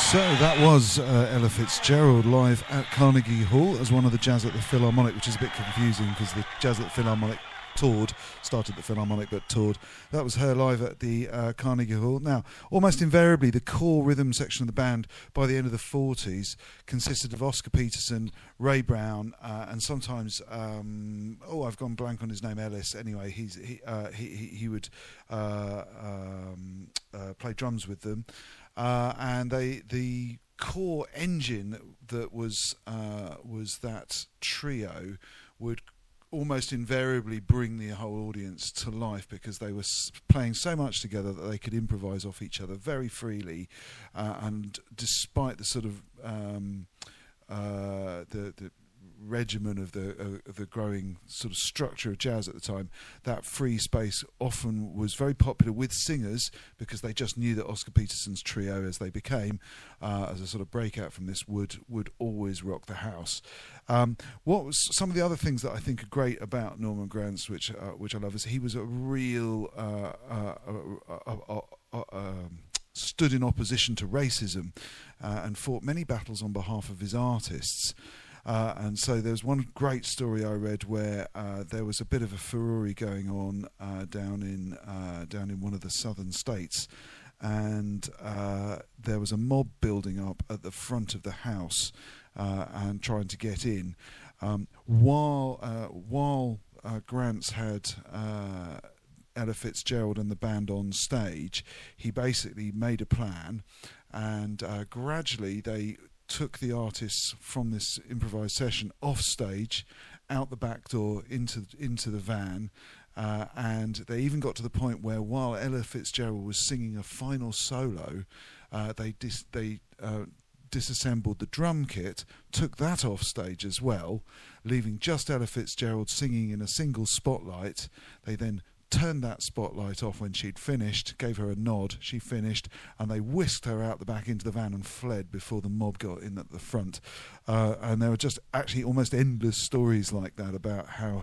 So that was Ella Fitzgerald live at Carnegie Hall as one of the Jazz at the Philharmonic, which is a bit confusing because the Jazz at the Philharmonic started the Philharmonic but toured. That was her live at the Carnegie Hall. Now, almost invariably, the core rhythm section of the band by the end of the 40s consisted of Oscar Peterson, Ray Brown, and sometimes, I've gone blank on his name, Ellis. Anyway, he would play drums with them. And the core engine that was that trio would almost invariably bring the whole audience to life because they were playing so much together that they could improvise off each other very freely, and despite the sort of the regimen of the growing sort of structure of jazz at the time, that free space often was very popular with singers because they just knew that Oscar Peterson's trio, as they became, as a sort of breakout from this, would always rock the house. What was some of the other things that I think are great about Norman Granz, which I love, is he was a real stood in opposition to racism and fought many battles on behalf of his artists. And so there's one great story I read where there was a bit of a furore going on down in one of the southern states, and there was a mob building up at the front of the house and trying to get in. While Grantz had Ella Fitzgerald and the band on stage, he basically made a plan, and gradually they took the artists from this improvised session off stage, out the back door into the van, and they even got to the point where, while Ella Fitzgerald was singing a final solo, they disassembled the drum kit, took that off stage as well, leaving just Ella Fitzgerald singing in a single spotlight. They then turned that spotlight off when she'd finished, gave her a nod, she finished, and they whisked her out the back into the van and fled before the mob got in at the front. And there were just actually almost endless stories like that about how